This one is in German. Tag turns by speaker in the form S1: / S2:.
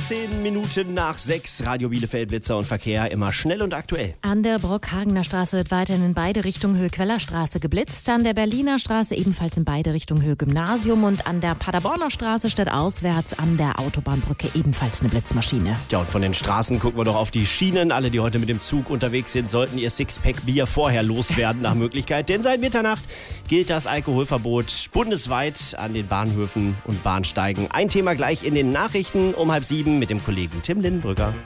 S1: 19 Minuten nach 6. Radio Bielefeld, Blitzer und Verkehr, immer schnell und aktuell.
S2: An der Brockhagener Straße wird weiterhin in beide Richtungen Höhe Quellerstraße geblitzt. An der Berliner Straße ebenfalls in beide Richtungen Höhe Gymnasium. Und an der Paderborner Straße stadtauswärts an der Autobahnbrücke ebenfalls eine Blitzmaschine.
S1: Ja, und von den Straßen gucken wir doch auf die Schienen. Alle, die heute mit dem Zug unterwegs sind, sollten ihr Sixpack Bier vorher loswerden nach Möglichkeit. Denn seit Mitternacht gilt das Alkoholverbot bundesweit an den Bahnhöfen und Bahnsteigen. Ein Thema gleich in den Nachrichten um 6:30 mit dem Kollegen Tim Lindenbrücker.